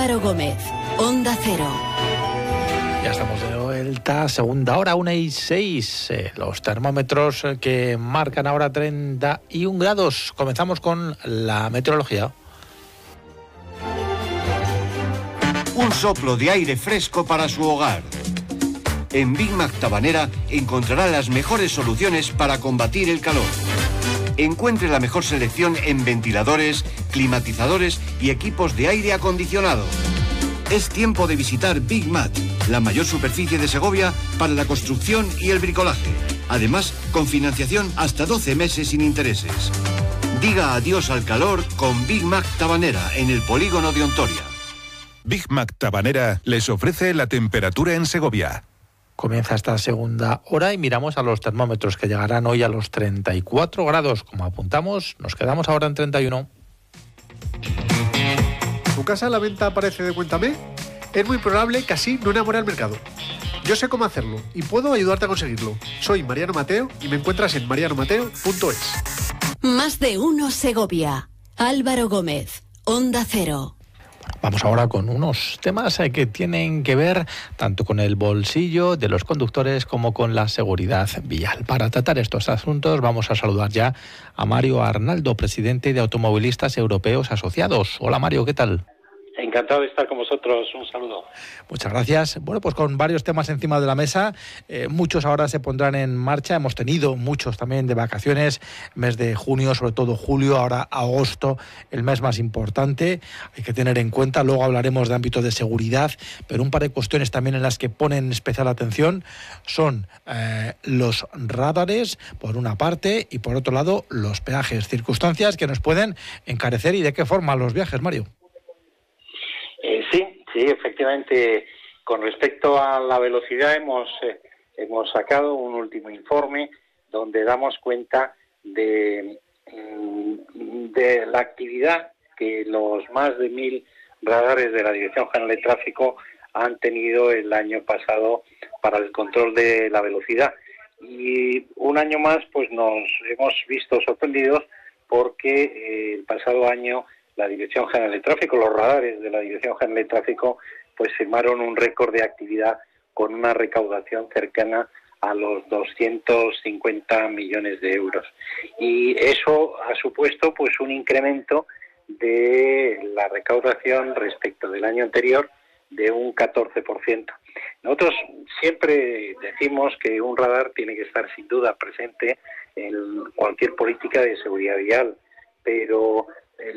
Álvaro Gómez, Onda Cero. Ya estamos de vuelta, segunda hora, 1:06. Los termómetros que marcan ahora 31 grados. Comenzamos con la meteorología. Un soplo de aire fresco para su hogar. En Big Mac Tabanera encontrará las mejores soluciones para combatir el calor. Encuentre la mejor selección en ventiladores, climatizadores y equipos de aire acondicionado. Es tiempo de visitar Big Mat, la mayor superficie de Segovia para la construcción y el bricolaje. Además, con financiación hasta 12 meses sin intereses. Diga adiós al calor con Big Mac Tabanera en el polígono de Ontoria. Big Mac Tabanera les ofrece la temperatura en Segovia. Comienza esta segunda hora y miramos a los termómetros que llegarán hoy a los 34 grados. Como apuntamos, nos quedamos ahora en 31. ¿Tu casa a la venta aparece de Cuéntame? Es muy probable que así no enamore al mercado. Yo sé cómo hacerlo y puedo ayudarte a conseguirlo. Soy Mariano Mateo y me encuentras en marianomateo.es. Más de uno Segovia. Álvaro Gómez, Onda Cero. Vamos ahora con unos temas que tienen que ver tanto con el bolsillo de los conductores como con la seguridad vial. Para tratar estos asuntos vamos a saludar ya a Mario Arnaldo, presidente de Automovilistas Europeos Asociados. Hola Mario, ¿qué tal? Encantado de estar con vosotros, un saludo. Muchas gracias. Bueno, pues con varios temas encima de la mesa, muchos ahora se pondrán en marcha. Hemos tenido muchos también de vacaciones, mes de junio, sobre todo julio, ahora agosto, el mes más importante. Hay que tener en cuenta, luego hablaremos de ámbito de seguridad, pero un par de cuestiones también en las que ponen especial atención son los radares, por una parte, y por otro lado, los peajes, circunstancias que nos pueden encarecer y de qué forma los viajes, Mario. Sí, efectivamente, con respecto a la velocidad hemos sacado un último informe donde damos cuenta de la actividad que los más de 1.000 radares de la Dirección General de Tráfico han tenido el año pasado para el control de la velocidad. Y un año más pues nos hemos visto sorprendidos porque el pasado año la Dirección General de Tráfico, los radares de la Dirección General de Tráfico, pues firmaron un récord de actividad con una recaudación cercana a los 250 millones de euros. Y eso ha supuesto pues un incremento de la recaudación respecto del año anterior de un 14%. Nosotros siempre decimos que un radar tiene que estar sin duda presente en cualquier política de seguridad vial, pero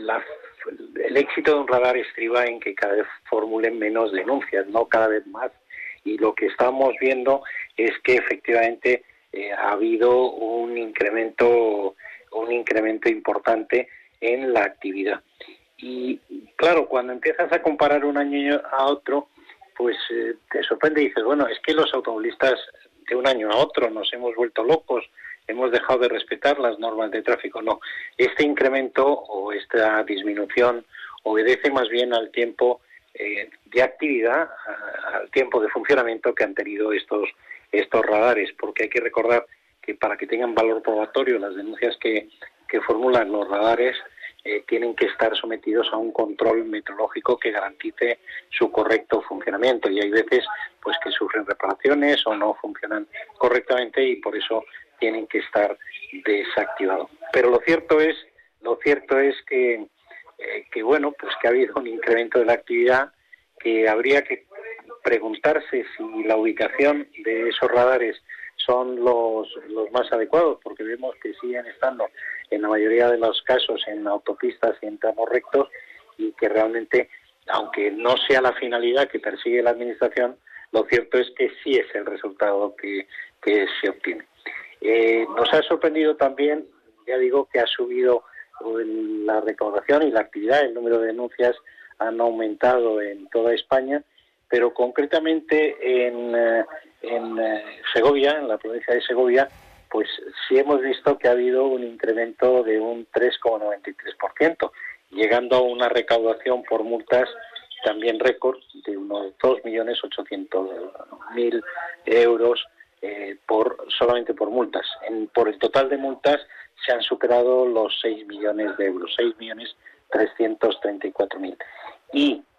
el éxito de un radar estriba en que cada vez formulen menos denuncias, no cada vez más. Y lo que estamos viendo es que efectivamente ha habido un incremento importante en la actividad. Y claro, cuando empiezas a comparar un año a otro, pues te sorprende y dices, bueno, es que los automovilistas de un año a otro nos hemos vuelto locos, hemos dejado de respetar las normas de tráfico. No, este incremento o esta disminución obedece más bien al tiempo de actividad, al tiempo de funcionamiento que han tenido estos radares, porque hay que recordar que para que tengan valor probatorio las denuncias que formulan los radares tienen que estar sometidos a un control metrológico que garantice su correcto funcionamiento, y hay veces pues que sufren reparaciones o no funcionan correctamente y por eso tienen que estar desactivados. Pero lo cierto es que bueno, pues que ha habido un incremento de la actividad, que habría que preguntarse si la ubicación de esos radares son los más adecuados, porque vemos que siguen estando en la mayoría de los casos en autopistas y en tramos rectos, y que realmente, aunque no sea la finalidad que persigue la Administración, lo cierto es que sí es el resultado que se obtiene. Nos ha sorprendido también, ya digo, que ha subido la recaudación y la actividad, el número de denuncias han aumentado en toda España, pero concretamente en Segovia, en la provincia de Segovia, pues sí hemos visto que ha habido un incremento de un 3,93%, llegando a una recaudación por multas también récord de unos 2.800.000 euros solamente por multas. Por el total de multas se han superado los 6 millones de euros, 6.334.000. Y